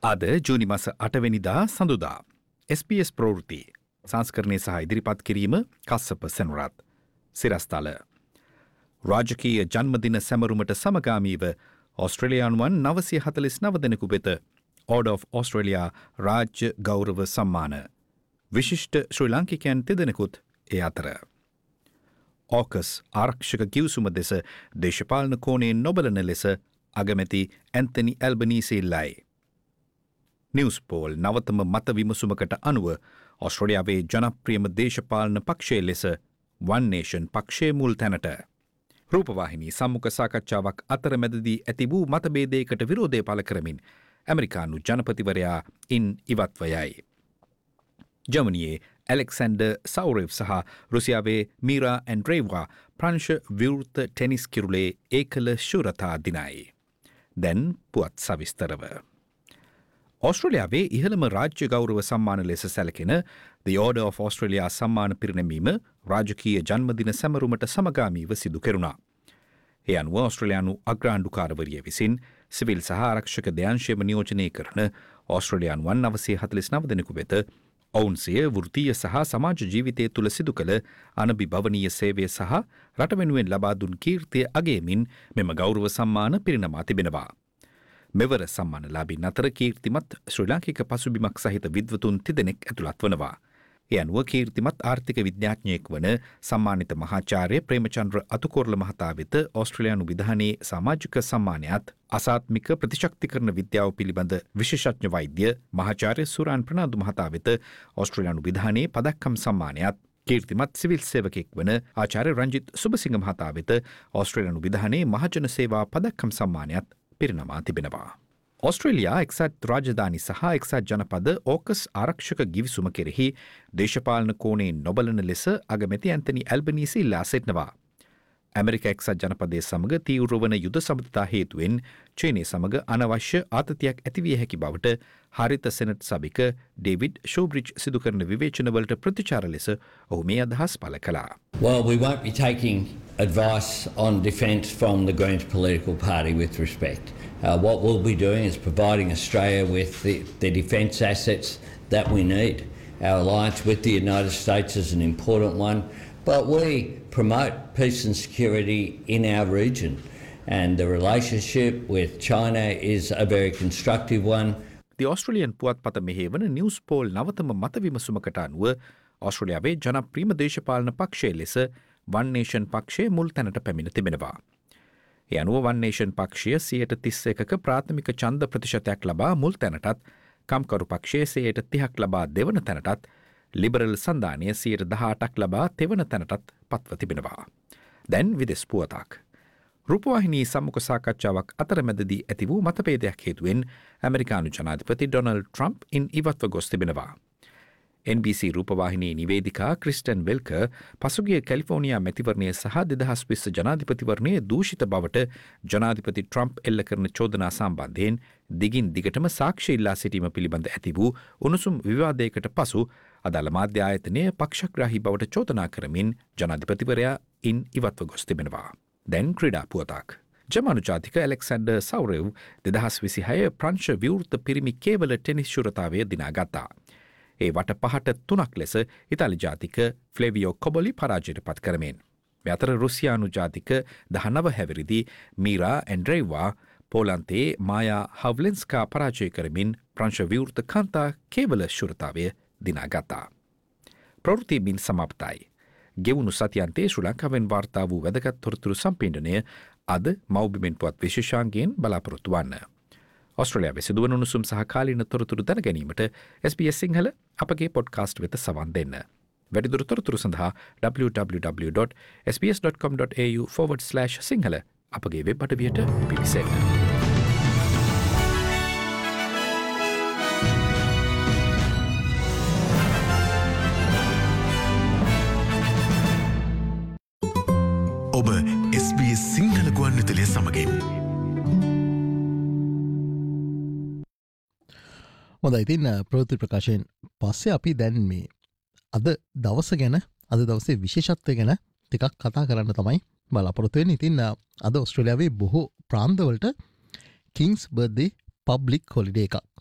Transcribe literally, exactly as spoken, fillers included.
අද ජූනි මාස අටවැනිදා සඳුදා S B S ප්‍රවෘත්ති සංස්කරණය සහ ඉදිරිපත් කිරීම කස්සප සෙනරත් සිරස්තල රාජකීය ජන්මදින සැමරුමට සමගාමීව ඕස්ට්‍රේලියානුවන් නවසිය හතළිස් නව දෙනෙකු වෙත Order of Australia රාජ්‍ය ගෞරව සම්මාන විශිෂ්ට ශ්‍රී ලාංකිකයන් තිදෙනෙකුත් ඒ අතර ඕකස් ආරක්ෂක ගිවිසුම දෙස දේශපාලන කෝණයෙන් නොබලන ලෙස අගමැති ඇන්තනි ඇල්බනීසි ඉල්ලයි. නිවුස් පෝල් නවතම මත විමසුමකට අනුව ඔස්ට්‍රේලියාවේ ජනප්‍රියම දේශපාලන පක්ෂය ලෙස වන් නේෂන් පක්ෂයේ මුල් තැනට. රූපවාහිනී සම්මුඛ සාකච්ඡාවක් අතරමැදදී ඇති වූ මතභේදයකට විරෝධය පළ කරමින් ඇමරිකානු ජනපතිවරයා ඉන් ඉවත්ව යයි. ජර්මනියේ ඇලෙක්සැන්ඩර් සවුරෙව් සහ රුසියාවේ මීරා ඇන්ඩ්‍රේවා ප්‍රංශ විවෘත ටෙනිස් කිරුලේ ඒකල ශූරතා දිනයි. දැන් පුවත් සවිස්තරව. ඔස්ට්‍රේලියාවේ ඉහළම රාජ්‍ය ගෞරව සම්මාන ලෙස සැලකෙන The Order of Australia සම්මාන පිරිනැමීම රාජකීය ජන්මදින සැමරුමට සමගාමීව සිදු කෙරුණා. ඒ අනුව ඔස්ට්‍රේලියානු අග්‍රාණ්ඩුකාරවරිය විසින් සිවිල් සහ ආරක්ෂක දෙයංශයම නියෝජනය කරන ඔස්ට්‍රේලියානුවන් නවසිය හතළිස් නව දෙනෙකු වෙත ඔවුන් සිය වෘත්තීය සහ සමාජ ජීවිතය තුළ සිදු කළ අනබිභවනීය සේවය සහ රට වෙනුවෙන් ලබා දුන් කීර්තිය අගයමින් මෙම ගෞරව සම්මාන පිරිනමා තිබෙනවා. මෙවර සම්මානලාභීන් අතර කීර්තිමත් ශ්‍රී ලාංකික පසුබිමක් සහිත විද්වතුන් තිදෙනෙක් ඇතුළත් වනවා. ඒ අනුව කීර්තිමත් ආර්ථික විද්‍යාඥයෙක් වන සම්මානිත මහාචාර්ය ප්‍රේමචන්ද්‍ර අතුකොරළ මහතා වෙත ඕස්ට්‍රේලියානු විධානයේ සමාජික සම්මානයත් අසාත්මික ප්‍රතිශක්තිකරණ විද්‍යාව පිළිබඳ විශේෂඥ වෛද්‍ය මහාචාර්ය සුරාන් ප්‍රනාන්දු මහතා වෙත ඕස්ට්‍රේලියානු විධානයේ පදක්කම් සම්මානයත් කීර්තිමත් සිවිල් සේවකෙක් වන ආචාර්ය රංජිත් සුබසිංහ මහතා වෙත ඕස්ට්‍රේලියානු විධානයේ මහජන සේවා පදක්කම් සම්මානයත් පිරිනමා තිබෙනවා. ඔස්ට්‍රේලියා එක්සත් රාජධානි සහ එක්සත් ජනපද ඕකස් ආරක්ෂක ගිවිසුම කෙරෙහි දේශපාලන කෝණයෙන් නොබලන ලෙස අගමැති ඇන්තනි ඇල්බනීසි ඉල්ලා සිටිනවා. ඇමරිකා එක්සත් ජනපදයේ සමග තීව්‍ර වන යුද සබඳතා හේතුවෙන් චීනය සමග අනවශ්‍ය ආතතියක් ඇතිවිය හැකි බවට හරිත සෙනට් සභික ඩේවිඩ් ෂෝබ්‍රිජ් සිදු කරන විවේචනවලට ප්‍රතිචාර ලෙස ඔහු මේ අදහස් පළ කළා. Well, we won't be taking advice on defence from the Greens political party with respect. Uh, what we'll be doing is providing Australia with the, the defence assets that we need. Our alliance with the United States is an important one, but we promote peace and security in our region, and the relationship with China is a very constructive one. The Australian පුවත්පත මෙහෙවන news Paul නවතම මත විමසුමකට අනුව ඔස්ට්‍රේලියාවේ ජනප්‍රියම දේශපාලන පක්ෂය ලෙස වන් nation පක්ෂය මුල් තැනට පැමිණ තිබෙනවා. ඒ අනුව වන් නේෂන් පක්ෂය සියයට තිස් එකක ප්‍රාථමික ඡන්ද ප්‍රතිශතයක් ලබා මුල් තැනටත්, කම්කරු පක්ෂය සියයට තිහක් ලබා දෙවන තැනටත්, ලිබරල් සන්ධානය සියයට දහඅටක් ලබා තෙවන තැනටත් පත්ව තිබෙනවා. දැන් විදෙස් පුවතක්. රූපවාහිනී සම්මුඛ සාකච්ඡාවක් අතරමැදදී ඇති වූ මතභේදයක් හේතුවෙන් ඇමරිකානු ජනාධිපති ඩොනල්ඩ් ට්‍රම්ප් ඉන් ඉවත්ව ගොස් තිබෙනවා. එන් බී සී රූපවාහිනී නිවේදිකා ක්‍රිස්ටන් වෙල්කර් පසුගිය කැලිෆෝනියා මැතිවරණය සහ දෙදහස් විස්ස ජනාධිපතිවරණයේ දූෂිත බවට ජනාධිපති ට්‍රම්ප් එල්ල කරන චෝදනා සම්බන්ධයෙන් දිගින් දිගටම සාක්ෂි ඉල්ලා සිටීම පිළිබඳ ඇති වූ උණුසුම් විවාදයකට පසු අදාළ මාධ්‍ය ආයතනය පක්ෂග්‍රාහී බවට චෝදනා කරමින් ජනාධිපතිවරයා ඉන් ඉවත්ව ගොස් තිබෙනවා. දැන් ක්‍රීඩා පුවතක්. ජර්මනු ජාතික ඇලෙක්සැන්ඩර් සවුරෙව් දෙදහස් විසිහය ප්‍රංශ විවෘත පිරිමි කේවල ටෙනිස් ශූරතාවය දිනාගත්තා. ඒ වට පහට තුනක් ලෙස ඉතාලි ජාතික ෆ්ලේවියෝ කොබොලි පරාජයට පත් කරමින්. මේ අතර රුසියානු ජාතික දහනව හැවිරිදි මීරා ඇන්ඩ්‍රේවා පෝලන්තයේ මායා හව්ලෙන්ස්කා පරාජය කරමින් ප්‍රංශ විවෘත කාන්තා කේවල ශූරතාවය දිනාගත්තා. ප්‍රවෘත්තිමින් සමාප්තයි. ගෙවුණු සතියන්තයේ ශ්‍රී ලංකාවෙන් වාර්තා වූ වැදගත් තොරතුරු සම්පීඩනය අද මව්බිමෙන් පුවත් විශේෂාංගයෙන් බලාපොරොත්තු වන්න. ඔස්ට්‍රේලියාවේ සිදුවන උණුසුම් සහ කාලීන තොරතුරු දැන ගැනීමට එස් බී එස් සිංහල අපගේ පොඩ්කාස්ට් වෙත සවන් දෙන්න. වැඩිදුර තොරතුරු සඳහා double-u double-u double-u dot s b s dot com dot a u forward slash Sinhala අපගේ වෙබ් අඩවියට පිවිසෙන්න. ඔබ එස් බී එස් සිංහල ගුවන්විදුලිය සමගින් හොඳයි. ඉතින් ප්‍රවෘත්ති ප්‍රකාශයෙන් පස්සේ අපි දැන් මේ අද දවස ගැන අද දවසේ විශේෂත්වය ගැන ටිකක් කතා කරන්න තමයි බලාපොරොත්තු වෙන්නේ. ඉතින් අද ඔස්ට්‍රේලියාවේ බොහෝ ප්‍රාන්තවලට කිංස් බර්ත්ඩේ පබ්ලික් හොලිඩේ එකක්